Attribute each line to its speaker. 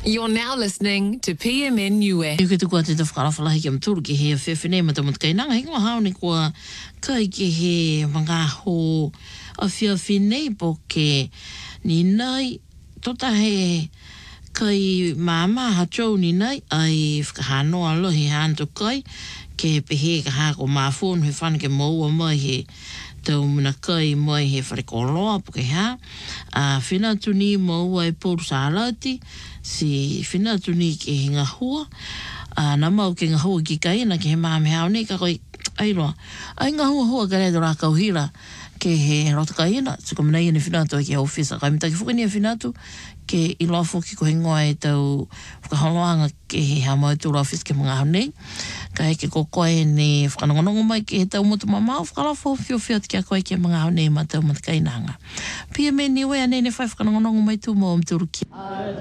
Speaker 1: You're now listening to PMN Niue.
Speaker 2: Io ke tu kua te whakalawhalahi ki amturu ki he whewhine ma tamu kainanga. He ngā haone kua kai ki he mga ho a whiawhine po ke ni nei tota he kai mama hachou ni nei ai whakahanoa lohi hantu kai ke pehe ka hako mawhonu he whana ke maua mai he tau muna kai mai he wharekoloa po ke ha. Whina tuni maua e pōru sa alauti si whina tuni ke hinga hua. Nā mau ke ngā hua ki kai na ke he māme hao ne ka koi airoa. Ai ngā hua ka redo rā kauhira ke he rota ka ina. Tuka mana ia ni whinatu ki hau whisa. Kai mitaki whukani a whinatu ke iloa whuki ko he ngoa e tau whakaholoanga ke he hama e tūra whisa ke mga hau nei. Ka heke ko koe ne whakanongonongo mai ke he tau motu mamau whakalawho whio ki a koe ke mga hau nei ma tau matakainanga. PMN Niue anei ne whai whakanongonongo mai tū mo amturu ki.